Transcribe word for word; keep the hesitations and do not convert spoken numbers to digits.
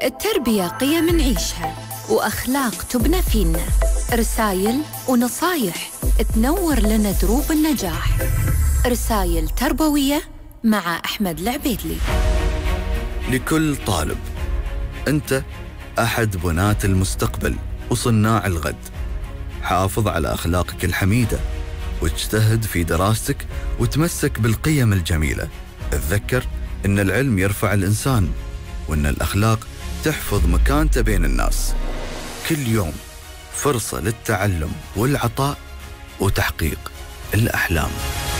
التربية قيم نعيشها وأخلاق تبنى فينا، رسايل ونصايح تنور لنا دروب النجاح. رسايل تربوية مع أحمد العبيدلي. لكل طالب، أنت أحد بناة المستقبل وصناع الغد. حافظ على أخلاقك الحميدة واجتهد في دراستك وتمسك بالقيم الجميلة. تذكر أن العلم يرفع الإنسان وأن الأخلاق تحفظ مكانته بين الناس. كل يوم فرصة للتعلم والعطاء وتحقيق الأحلام.